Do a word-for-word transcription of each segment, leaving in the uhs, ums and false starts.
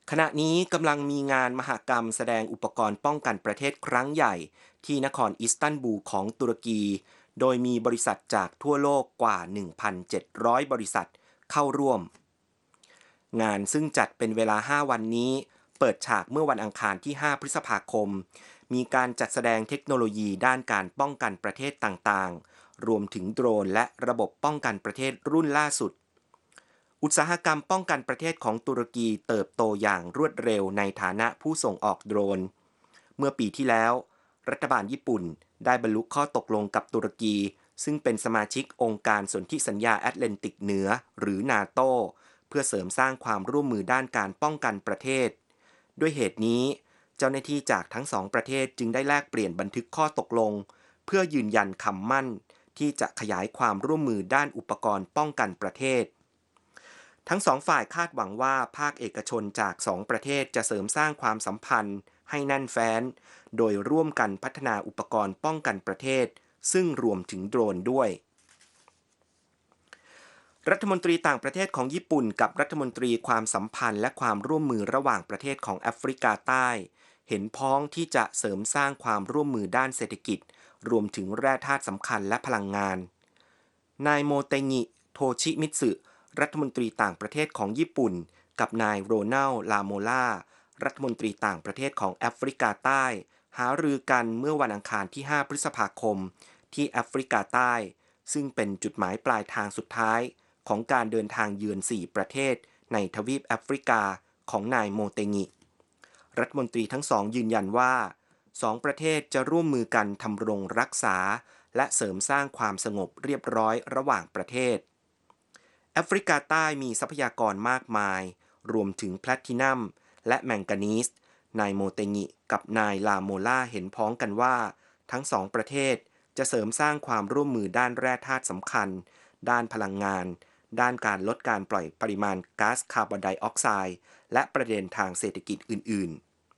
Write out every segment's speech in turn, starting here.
ขณะนี้กำลังมีงานมหกรรมแสดงอุปกรณ์ป้องกันประเทศครั้งใหญ่ที่นครอิสตันบูลของตุรกี โดยมีบริษัทจากทั่วโลกกว่า หนึ่งพันเจ็ดร้อย บริษัทเข้าร่วม งานซึ่งจัดเป็นเวลา ห้า วันนี้เปิดฉากเมื่อวันอังคารที่ ห้า พฤษภาคม มีการจัดแสดงเทคโนโลยีด้านการป้องกันประเทศต่างๆ รวมถึงโดรนและระบบป้องกันประเทศรุ่นล่าสุด อุตสาหกรรมป้องกันประเทศของตุรกีเติบโตอย่างรวดเร็วในฐานะผู้ส่งออกโดรน เมื่อปีที่แล้วรัฐบาลญี่ปุ่นได้บรรลุข้อตกลงกับตุรกีซึ่งเป็นสมาชิกองค์การสนธิสัญญาแอตแลนติกเหนือหรือนาโตเพื่อเสริมสร้างความร่วมมือด้านการป้องกันประเทศ ด้วยเหตุนี้เจ้าหน้าที่จากทั้งสองประเทศจึงได้แลกเปลี่ยนบันทึกข้อตกลงเพื่อยืนยันคำมั่นที่จะขยายความร่วมมือด้านอุปกรณ์ป้องกันประเทศ ทั้งสองฝ่ายคาดหวังว่าภาคเอกชนจากสองประเทศจะเสริมสร้างความสัมพันธ์ให้แน่นแฟ้นโดยร่วมกันพัฒนาอุปกรณ์ป้องกันประเทศซึ่งรวมถึงโดรนด้วยรัฐมนตรีต่างประเทศของญี่ปุ่นกับรัฐมนตรีความสัมพันธ์และความร่วมมือระหว่างประเทศของแอฟริกาใต้เห็นพ้องที่จะเสริมสร้างความร่วมมือด้านเศรษฐกิจรวมถึงแร่ธาตุสำคัญและพลังงานนายโมเตงิโทชิมิตสึรัฐมนตรีต่างประเทศของญี่ปุ่นกับนายโรนัลลาโมลารัฐมนตรีต่างประเทศของแอฟริกาใต้หารือกันเมื่อวันอังคารที่ ห้า พฤษภาคมที่แอฟริกาใต้ซึ่งเป็นจุดหมายปลายทางสุดท้ายของการเดินทางเยือนสี่ประเทศในทวีปแอฟริกาของนายโมเตงิรัฐมนตรีทั้งสองยืนยันว่าสองประเทศจะร่วมมือกันทำรงรักษาและเสริมสร้างความสงบเรียบร้อยระหว่างประเทศแอฟริกาใต้มีทรัพยากรมากมายรวมถึงแพลทินัมและแมงกานีสนายโมเตงิกับนายลาโมล่าเห็นพ้องกันว่าทั้งสองประเทศจะเสริมสร้างความร่วมมือด้านแร่ธาตุสำคัญด้านพลังงานด้านการลดการปล่อยปริมาณก๊าซคาร์บอนไดออกไซด์และประเด็นทางเศรษฐกิจอื่น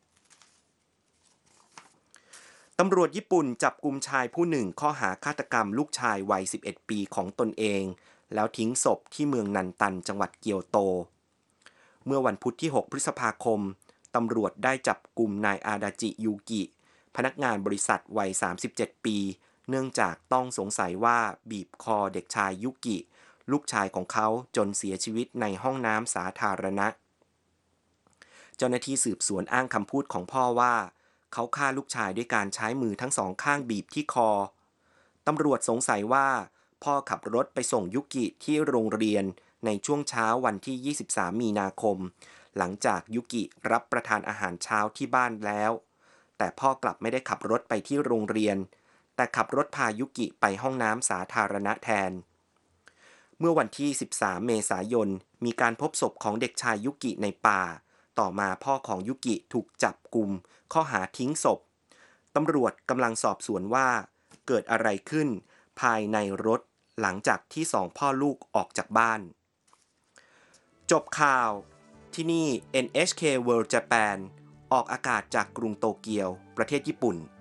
ๆตำรวจญี่ปุ่นจับกุมชายผู้หนึ่งข้อหาฆาตกรรมลูกชายวัยสิบเอ็ดปีของตนเองแล้วทิ้งศพที่เมืองนันตันจังหวัดเกียวโตเมื่อวันพุธที่หกพฤษภาคมตำรวจได้จับกุมนายอาดาจิยูกิพนักงานบริษัทวัยสามสิบเจ็ดปีเนื่องจากต้องสงสัยว่าบีบคอเด็กชายยุกิลูกชายของเขาจนเสียชีวิตในห้องน้ำสาธารณะเจ้าหน้าที่สืบสวนอ้างคำพูดของพ่อว่าเขาฆ่าลูกชายด้วยการใช้มือทั้งสองข้างบีบที่คอตำรวจสงสัยว่าพ่อขับรถไปส่งยุกิที่โรงเรียนในช่วงเช้าวันที่ยี่สิบสามมีนาคมหลังจากยุกิรับประทานอาหารเช้าที่บ้านแล้วแต่พ่อกลับไม่ได้ขับรถไปที่โรงเรียนแต่ขับรถพายุกิไปห้องน้ำสาธารณะแทนเมื่อวันที่สิบสามเมษายนมีการพบศพของเด็กชายยุกิในป่าต่อมาพ่อของยุกิถูกจับกุมข้อหาทิ้งศพตำรวจกำลังสอบสวนว่าเกิดอะไรขึ้นภายในรถหลังจากที่สองพ่อลูกออกจากบ้านจบข่าวที่นี่ เอ็น เอช เค World Japan ออกอากาศจากกรุงโตเกียวประเทศญี่ปุ่น